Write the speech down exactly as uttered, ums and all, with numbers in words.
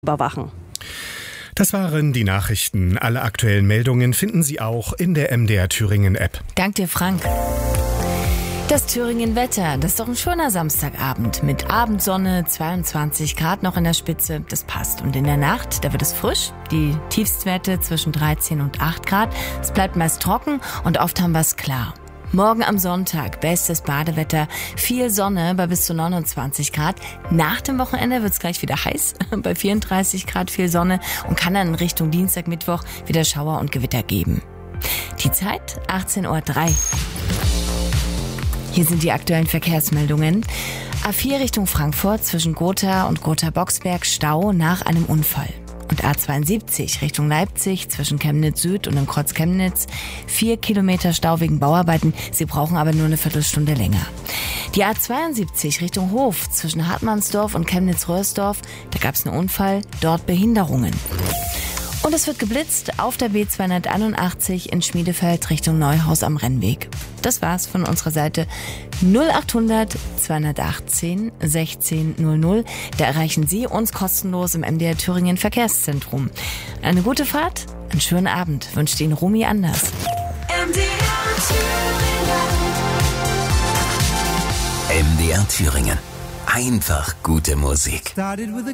überwachen. Das waren die Nachrichten. Alle aktuellen Meldungen finden Sie auch in der M D R Thüringen App. Dank dir, Frank. Das Thüringen-Wetter, das ist doch ein schöner Samstagabend mit Abendsonne, zweiundzwanzig Grad noch in der Spitze, das passt. Und in der Nacht, da wird es frisch, die Tiefstwerte zwischen dreizehn und acht Grad. Es bleibt meist trocken und oft haben wir es klar. Morgen am Sonntag, bestes Badewetter, viel Sonne bei bis zu neunundzwanzig Grad. Nach dem Wochenende wird es gleich wieder heiß, bei vierunddreißig Grad viel Sonne und kann dann in Richtung Dienstag, Mittwoch wieder Schauer und Gewitter geben. Die Zeit achtzehn Uhr drei. Hier sind die aktuellen Verkehrsmeldungen. A vier Richtung Frankfurt zwischen Gotha und Gotha-Boxberg Stau nach einem Unfall. Und A zweiundsiebzig Richtung Leipzig zwischen Chemnitz Süd und dem Kreuz Chemnitz. Vier Kilometer Stau wegen Bauarbeiten. Sie brauchen aber nur eine Viertelstunde länger. Die A zweiundsiebzig Richtung Hof zwischen Hartmannsdorf und Chemnitz-Röhrsdorf. Da gab es einen Unfall, dort Behinderungen. Und es wird geblitzt auf der B zweihunderteinundachtzig in Schmiedefeld Richtung Neuhaus am Rennweg. Das war's von unserer Seite. null achthundert zweihundertachtzehn sechzehn null null. Da erreichen Sie uns kostenlos im M D R Thüringen Verkehrszentrum. Eine gute Fahrt, einen schönen Abend wünscht Ihnen Rumi Anders. M D R Thüringen. M D R Thüringen. Einfach gute Musik.